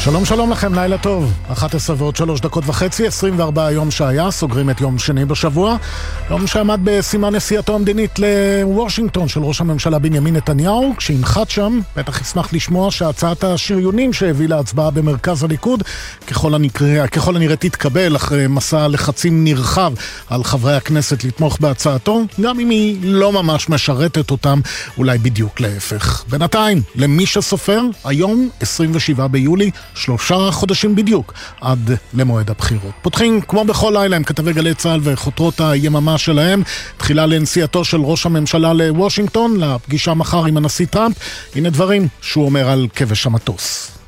שלום שלום לכם, לילה טוב. 11:03:30, 24 יום שהיה, סוגרים את יום שני בשבוע. יום שעמד בסימן נסיעתו המדינית לוושינגטון של ראש הממשלה בנימין נתניהו, כשהנחת שם, בטח ישמח לשמוע שהצעת השריונים שהביא להצבעה במרכז הליכוד, ככל הנראה תתקבל אחרי מסע לחצים נרחב על חברי הכנסת לתמוך בהצעתו, גם אם היא לא ממש משרתת אותם, אולי בדיוק להפך. בינתיים, למי שסופר, היום 27 ביולי, 3 חודשים בדיוק עד למועד הבחירות. פותחים כמו בכל לילה עם כתבי גלי צה"ל וחותרות היממה שלהם, תחילה לנסיעתו של ראש הממשלה לוושינגטון, לפגישה מחר עם הנשיא טראמפ. הנה דברים שהוא אומר על כבש המטוס.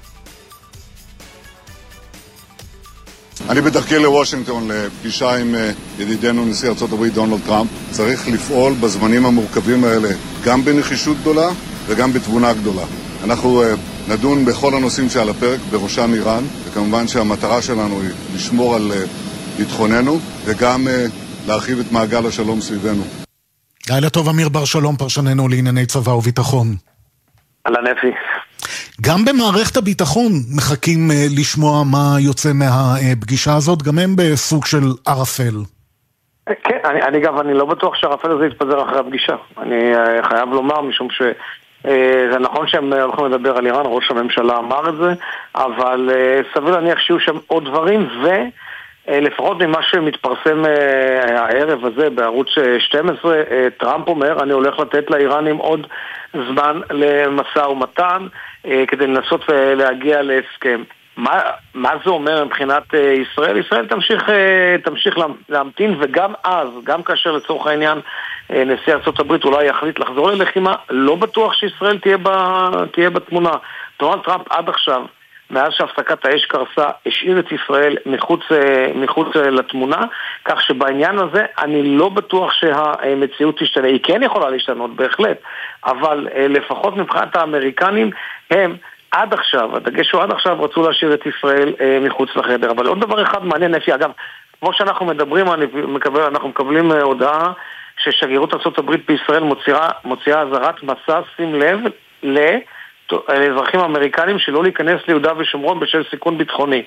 אני בדרכי לוושינגטון לפגישה עם ידידנו נשיא ארצות הברית דונלד טראמפ. צריך לפעול בזמנים המורכבים האלה גם בנחישות גדולה וגם בתבונה גדולה. אנחנו נדון בכל הנושאים שעל הפרק, בראשם איראן, וכמובן שהמטרה שלנו היא לשמור על ביטחוננו וגם להרחיב את מעגל השלום סביבנו. לילה טוב, אמיר בר שלום, פרשננו לענייני צבא וביטחון. אהלן אפי. גם במערכת הביטחון מחכים לשמוע מה יוצא מהפגישה הזאת, גם הם בסוג של ערפל. כן, אני לא בטוח שהערפל הזה יתפזר אחרי הפגישה. אני חייב לומר, משום ש... זה נכון שהם הולכים לדבר על איראן, ראש הממשלה אמר את זה, אבל סביר להניח שיהיו שם עוד דברים, ולפחות ממה שמתפרסם הערב הזה בערוץ 12, טראמפ אומר, אני הולך לתת לאיראנים עוד זמן למשא ומתן, כדי לנסות להגיע להסכם. מה זה אומר מבחינת ישראל? ישראל תמשיך להמתין, וגם אז, גם כאשר לצורך העניין נשיא ארצות הברית אולי יחליט לחזור ללחימה, לא בטוח שישראל תהיה בתמונה. דונלד טראמפ עד עכשיו, מאז שהפסקת האש קרסה, השאיר את ישראל מחוץ לתמונה, כך שבעניין הזה אני לא בטוח שהמציאות תשתנה. היא כן יכולה להשתנות בהחלט, אבל לפחות מבחינת האמריקנים הם עד עכשיו, הדגש הוא עד עכשיו, רצו להשאיר את ישראל מחוץ לחדר. אבל עוד דבר אחד מעניין, אפי, אגב, כמו שאנחנו מדברים, אנחנו מקבלים הודעה ששגרירות ארצות הברית בישראל מוציאה אזהרת מסע, שים לב, לאזרחים האמריקנים שלא להיכנס ליהודה ושומרון בשל סיכון ביטחוני.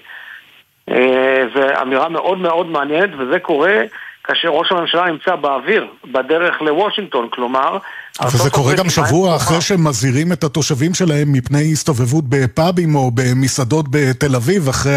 זו אמירה מאוד מאוד מעניינת, וזה קורה כאשר ראש הממשלה נמצא באוויר, בדרך לוושינגטון, כלומר... וזה קורה גם שבוע אחרי שמזהירים את התושבים שלהם מפני הסתובבות בפאבים או במסעדות בתל אביב, אחרי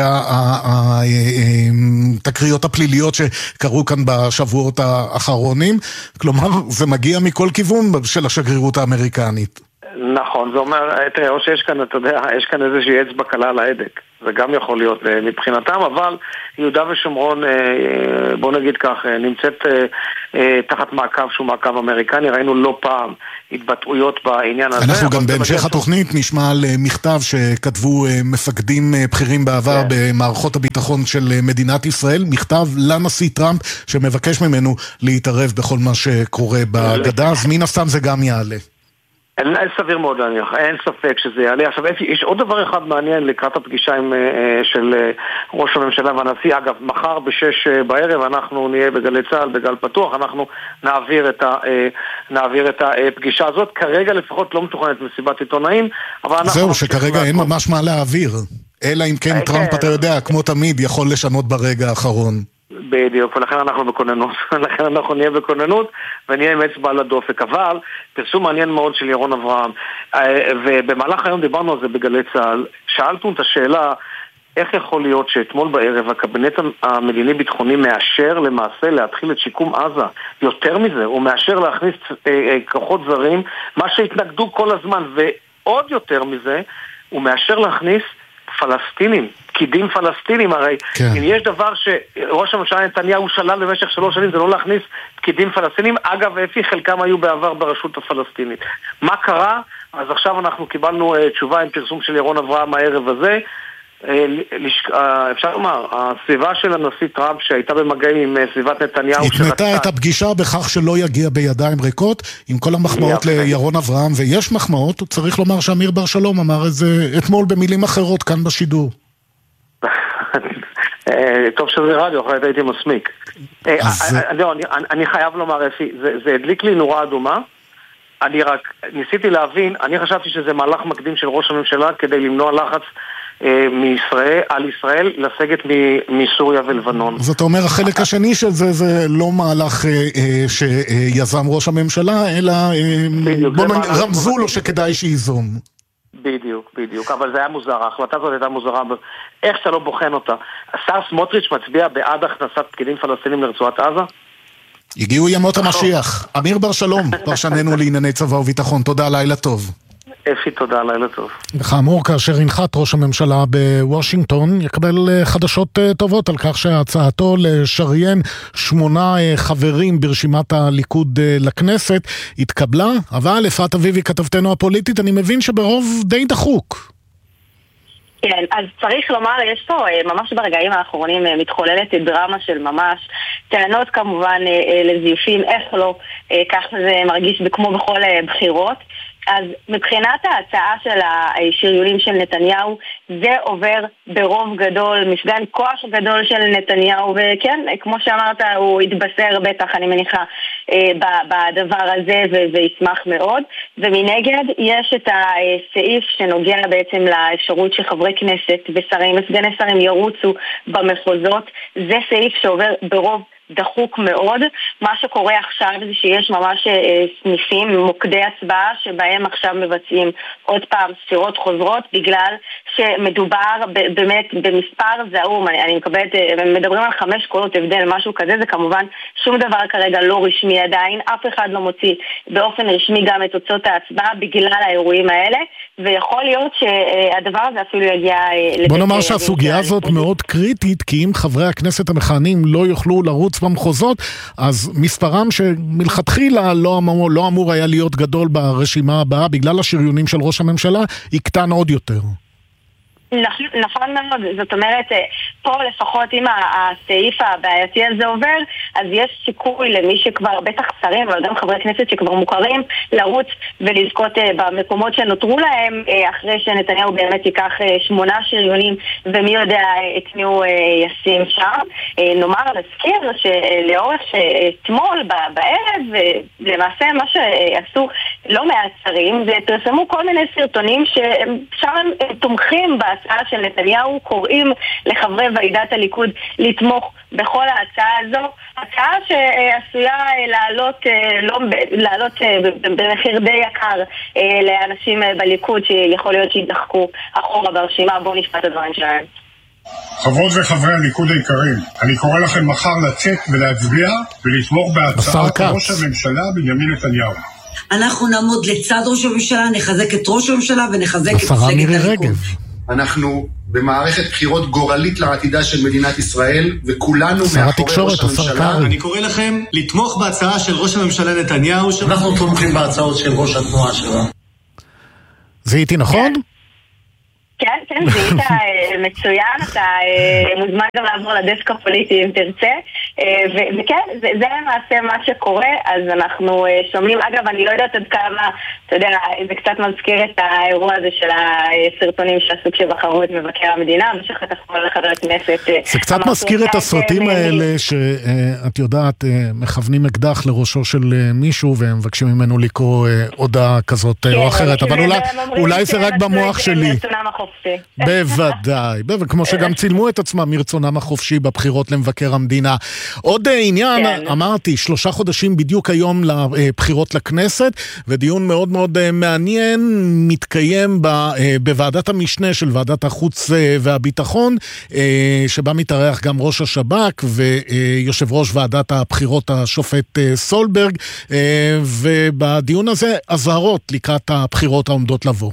התקריות הפליליות שקרו כאן בשבועות האחרונים. כלומר, זה מגיע מכל כיוון של השגרירות האמריקנית. נכון, זה אומר, תראה, או שיש כאן, אתה יודע, יש כאן איזושהי אצבע קלה על ההדק. זה גם יכול להיות מבחינתם, אבל יהודה ושומרון, בוא נגיד כך, נמצאת תחת מעקב שהוא מעקב אמריקני. ראינו לא פעם התבטאויות בעניין הזה. אנחנו גם בהמשך התוכנית נשמע על מכתב שכתבו מפקדים בכירים בעבר במערכות הביטחון של מדינת ישראל, מכתב לנשיא טראמפ שמבקש ממנו להתערב בכל מה שקורה בגדה, אז מן הסתם זה גם יעלה. אין סביר מאוד להניח, אין ספק שזה יעלה. עכשיו, יש עוד דבר אחד מעניין לקראת הפגישה של ראש הממשלה והנשיא. אגב, מחר ב-6 בערב אנחנו נהיה בגלי צה"ל, בגל פתוח, אנחנו נעביר את הפגישה הזאת. כרגע לפחות לא מתוכננת מסיבת עיתונאים, אבל אנחנו... זהו, שכרגע אין ממש מה להעביר, אלא אם כן טראמפ, אתה יודע, כמו תמיד, יכול לשנות ברגע האחרון. בדיוק, ולכן אנחנו בכוננות, לכן אנחנו נהיה בכוננות ונהיה עם אצבע על הדופק. אבל פרסום מעניין מאוד של ירון אברהם, ובמהלך היום דיברנו על זה בגלי צה"ל, שאלתנו את השאלה איך יכול להיות שאתמול בערב הקבינט המדיני ביטחוני מאשר למעשה להתחיל את שיקום עזה. יותר מזה, הוא מאשר להכניס כוחות זרים, מה שהתנגדו כל הזמן, ועוד יותר מזה, הוא מאשר להכניס פלסטינים, פקידים פלסטינים. הרי אם יש דבר שראש הממשלה נתניהו שלל במשך 3 שנים, זה לא להכניס פקידים פלסטינים. אגב, אפי, חלקם היו בעבר ברשות הפלסטינית. מה קרה? אז עכשיו אנחנו קיבלנו תשובה עם פרסום של ירון אברהם הערב הזה. אפשר לומר, הסביבה של הנשיא טראמפ שהייתה במגעים עם סביבת נתניהו התנתה את הפגישה בכך שלא יגיע בידיים ריקות, עם כל המחמאות לירון אברהם, ויש מחמאות, צריך לומר שאמיר בר שלום אמר את זה אתמול במילים אחרות כאן בשידור. טוב שזה רדיו, אחרת הייתי מסמיק. אני חייב לומר, אפי, זה הדליק לי נורה אדומה. אני רק ניסיתי להבין, אני חשבתי שזה מהלך מקדים של ראש הממשלה כדי למנוע לחץ על ישראל לסגת מסוריה ולבנון. אז אתה אומר, החלק השני של זה, זה לא מהלך שיזם ראש הממשלה, אלא רמזו לו שכדאי שיזום. בדיוק, אבל זה היה מוזר, ההחלטה הזאת הייתה מוזרה, איך שאתה לא בוחן אותה. השר סמוטריץ' מצביע בעד הכנסת פקידים פלסטינים לרצועת עזה? הגיעו ימות המשיח. אמיר בר שלום, פרשננו לענייני צבא וביטחון, תודה, לילה טוב. אפי, תודה, לילה טוב. כאמור, כאשר ינחת ראש הממשלה בוושינגטון, יקבל חדשות טובות על כך שהצעתו לשריין 8 חברים ברשימת הליכוד לכנסת התקבלה, אבל אפרת אביבי, כתבתנו הפוליטית, אני מבין שברוב די דחוק. כן, אז צריך לומר, יש פה ממש ברגעים האחרונים מתחוללת דרמה של ממש, טענות כמובן לזיופים, איך לא, כך זה מרגיש כמו בכל בחירות. אז מבחינת ההצעה של השריונים של נתניהו, זה עובר ברוב גדול, מפגן כוח גדול של נתניהו, וכן, כמו שאמרת, הוא התבשר בטח, אני מניחה, בדבר הזה, וישמח מאוד. ומנגד, יש את הסעיף שנוגע בעצם לאפשרות שחברי כנסת ושרים וסגני שרים ירוצו במחוזות. זה סעיף שעובר ברוב דחוק מאוד. מה שקורה עכשיו זה שיש ממש סניפים, מוקדי הצבעה, שבהם עכשיו מבצעים עוד פעם ספירות חוזרות, בגלל שמדובר באמת במספר זעום. אני מקבלת, מדברים על 5 קולות הבדל, משהו כזה, זה כמובן שום דבר כרגע לא רשמי עדיין, אף אחד לא מוציא באופן רשמי גם את תוצאות ההצבעה בגלל האירועים האלה, ויכול להיות שהדבר הזה אפילו יגיע בוא נאמר שהסוגיה הזאת מאוד קריטית, כי אם חברי הכנסת המכהנים לא יוכלו לרוץ במחוזות, אז מספרם שמלכתחילה לא אמור היה להיות גדול ברשימה הבאה, בגלל השריונים של ראש הממשלה, יקטן עוד יותר. נכון מאוד, זאת אומרת, פה לפחות אם הסעיף הבעייתי הזה עובר, אז יש סיכוי למי שכבר בטח שרים, אבל גם חברי כנסת שכבר מוכרים, לרוץ ולזכות במקומות שנותרו להם, אחרי שנתניהו באמת ייקח 8 שריונים, ומי יודע את מי הוא ישים שם. נאמר, נזכיר שלאורך אתמול בערב, למעשה מה שעשו לא מעט שרים, ופרסמו כל מיני סרטונים ששם הם תומכים בהצעה של נתניהו, קוראים לחברי ועידת הליכוד לתמוך בכל ההצעה הזו, הצעה שעשויה לעלות במחיר די יקר לאנשים בליכוד שיכול להיות שידחקו אחורה ברשימה. בואו נשמע את הדברים שלהם. חברות וחברי הליכוד היקרים, אני קורא לכם מחר לצאת ולהצביע ולתמוך בהצעת ראש הממשלה בנימין נתניהו. אנחנו נעמוד לצד ראש הממשלה, נחזק את ראש הממשלה ונחזק את מפלגת הליכוד. אנחנו במערכת בחירות גורלית לעתידה של מדינת ישראל, וכולנו מאחורי ראש הממשלה. אני קורא לכם לתמוך בהצעה של ראש הממשלה נתניהו. אנחנו תומכים בהצעות של ראש התנועה שלה. זה איתי נכון? כן, זה היית מצוין, אתה מוזמן גם לעבור לדסק הפוליטי אם תרצה, וכן, זה למעשה מה שקורה. אז אנחנו שומעים, אגב, אני לא יודעת עד כמה, אתה יודע, זה קצת מזכיר את האירוע הזה של הסרטונים שעשו כשבחרו את מבקר המדינה, ושחתכו לחבר הכנסת. זה קצת מזכיר את הסרטים האלה שאת יודעת, מכוונים אקדח לראשו של מישהו, והם מבקשים ממנו לקרוא הודעה כזאת או אחרת, אבל אולי זה רק במוח שלי. בוודאי, כמו שגם צילמו את עצמם מרצונם החופשי בבחירות למבקר המדינה. עוד עניין, אמרתי, 3 חודשים בדיוק היום לבחירות לכנסת, ודיון מאוד מאוד מעניין מתקיים בוועדת המשנה של ועדת החוץ והביטחון, שבה מתארח גם ראש השב"כ ויושב ראש ועדת הבחירות השופט סולברג, ובדיון הזה אזהרות לקראת הבחירות העומדות לבוא.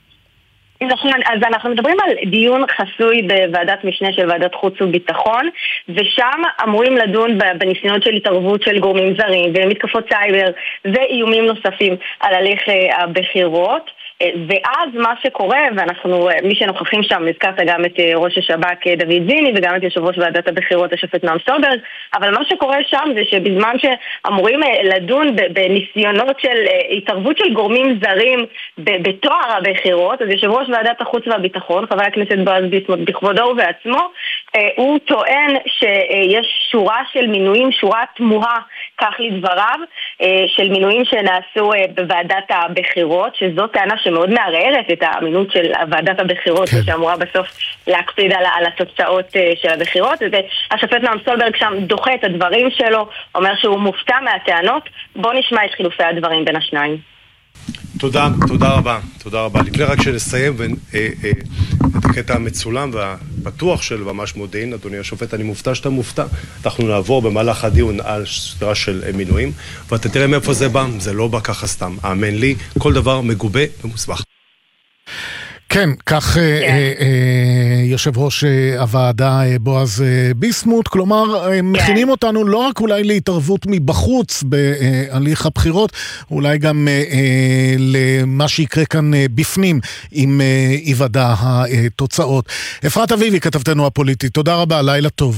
אז אנחנו מדברים על דיון חסוי בוועדת משנה של ועדת חוץ וביטחון, ושם אמורים לדון בניסיונות של התערבות של גורמים זרים ומתקפות סייבר ואיומים נוספים על הליך הבחירות. ואז מה שקורה, ואנחנו, מי שנוכחים שם, הזכרת גם את ראש השב"כ דוד זיני וגם את יושב ראש ועדת הבחירות השופט נועם סולברג, אבל מה שקורה שם זה שבזמן שאמורים לדון בניסיונות של התערבות של גורמים זרים בתואר הבחירות, אז יושב ראש ועדת החוץ והביטחון, חבר הכנסת בועז ביסמוט בכבודו ובעצמו, הוא טוען שיש שורה של מינויים, שורה תמוהה, כך לדבריו, של מינויים שנעשו בוועדת הבחירות, שזו טענה שמאוד מערערת את האמינות של ועדת הבחירות, שאמורה בסוף להקפיד על התוצאות של הבחירות. השופט נועם סולברג שם דוחה את הדברים שלו, אומר שהוא מופתע מהטענות. בוא נשמע את חילופי הדברים בין השניים. תודה רבה. לפני רק שנסיים את הקטע המצולם והפתוח של ממש מודיעין, אדוני השופט, אני מופתע שאתה מופתע. אנחנו נעבור במהלך הדיון על סדרה של מינויים, ואתה תראה מאיפה זה בא, זה לא בא ככה סתם. האמן לי, כל דבר מגובה ומוסמך. כן, כך יושב ראש הוועדה בועז ביסמוט, כלומר מכינים אותנו לא רק אולי להתערבות מבחוץ בהליך הבחירות, אולי גם למה שיקרה כאן בפנים עם היוודע התוצאות. אפרת אביבי, כתבתנו הפוליטית, תודה רבה, לילה טוב.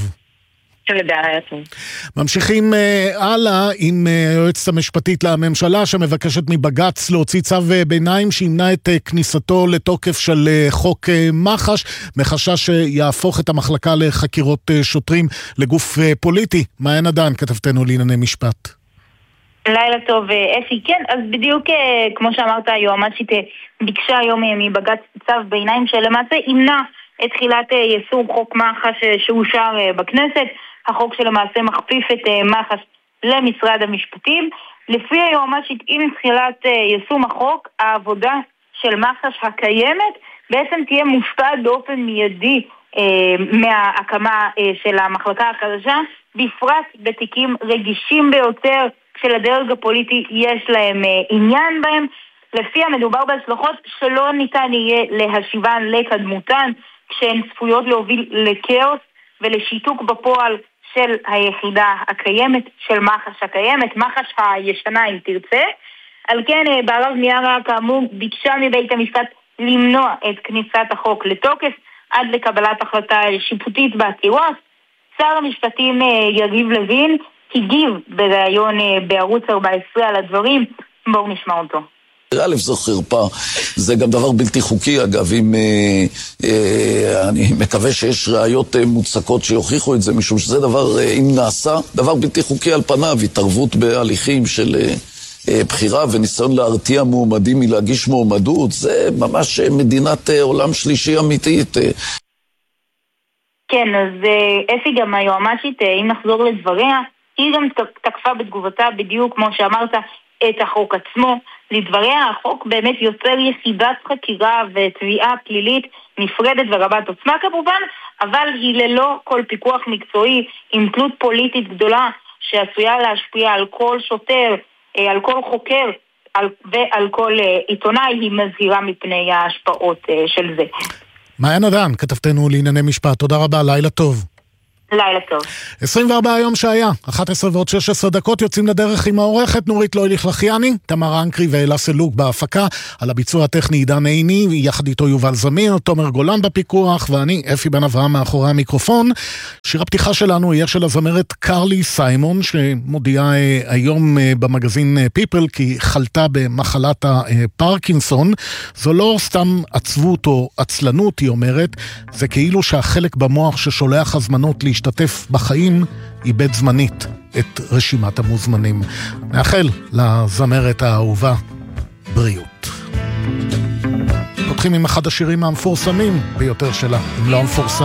ממשיכים הלאה עם היועצת המשפטית לממשלה שמבקשת מבג"ץ להוציא צו ביניים שימנע את כניסתו לתוקף של חוק מח"ש, מחשש שיהפוך את המחלקה לחקירות שוטרים לגוף פוליטי. מעיין עדן, כתבתנו לענייני משפט. לילה טוב, אפי. כן, אז בדיוק כמו שאמרת, היועמ"שית ביקשה היום מבג"ץ צו ביניים שלמעשה ימנע את תחילת יישום חוק מח"ש שאושר בכנסת, החוק שלמעשה מכפיף את מח"ש למשרד המשפטים. לפי היועמ"שית, עם תחילת יישום החוק, העבודה של מח"ש הקיימת בעצם תהיה מושפעת באופן מיידי מההקמה של המחלקה החדשה, בפרט בתיקים רגישים ביותר שלדרג הפוליטי יש להם עניין בהם. לפי המדובר בהשלכות שלא ניתן יהיה להשיבן לקדמותן, כשהן צפויות להוביל לקאוס ולשיתוק בפועל של היחידה הקיימת, של מח"ש הקיימת, מח"ש הישנה אם תרצה. על כן, בערב מיארה כאמור ביקשה מבית המשפט למנוע את כניסת החוק לתוקף עד לקבלת החלטה שיפוטית בעתירה. שר המשפטים יריב לוין הגיב בראיון בערוץ 14 על הדברים. בואו נשמע אותו. א', זו חרפה, זה גם דבר בלתי חוקי אגב, אני מקווה שיש ראיות מוצקות שיוכיחו את זה, משום שזה דבר, אם נעשה, דבר בלתי חוקי על פניו, התערבות בהליכים של בחירה וניסיון להרתיע מועמדים מלהגיש מועמדות, זה ממש מדינת עולם שלישי אמיתית. כן, אז אפי גם היועמ"שית, אם נחזור לדבריה, היא גם תקפה בתגובתה בדיוק כמו שאמרת את החוק עצמו. לדבריה, החוק באמת יוצר יחידת חקירה ותביעה פלילית נפרדת ורבת עוצמה כמובן, אבל היא ללא כל פיקוח מקצועי, עם תלות פוליטית גדולה שעשויה להשפיע על כל שוטר, על כל חוקר ועל כל עיתונאי. היא מזהירה מפני ההשפעות של זה. מעיין עדן, כתבתנו לענייני משפט, תודה רבה, לילה טוב. לילה טוב. 24 היום שהיה, 11:16 יוצאים לדרך עם העורכת נורית לויליך-לחיאני, תמר אנקרי ואלה סלוק בהפקה, על הביצוע הטכני עידן עיני, יחד איתו יובל זמיר, תומר גולן בפיקוח, ואני אפי בן אברהם מאחורי המיקרופון. שיר הפתיחה שלנו יהיה של הזמרת קרלי סיימון, שמודיעה היום במגזין פיפל כי חלתה במחלת הפרקינסון. זו לא סתם עצבות או עצלנות, היא אומרת, זה כאילו שהחלק במוח ששולח הזמנות להשתתף בחיים איבד זמנית את רשימת המוזמנים. נאחל לזמרת האהובה בריאות. פותחים עם אחד השירים המפורסמים ביותר שלה, אם לא המפורסם.